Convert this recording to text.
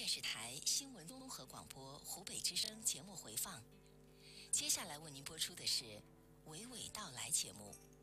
电视台新闻综合广播湖北之声节目回放。接下来为您播出的是娓娓道来节目。